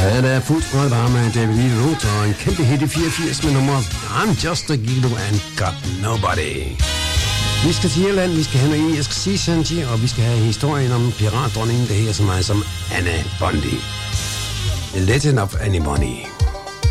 Ja, der er fuld sprøjt med David Lee Roth og en kæmpe hit i 84 med nummer I'm Just a Gigolo and Got Nobody. Vi skal til Irland, vi skal have noget engelsk sea shanty, og vi skal have historien om piratdronningen, der her så meget som Anna Bundy. The Legend of Annie Bundy.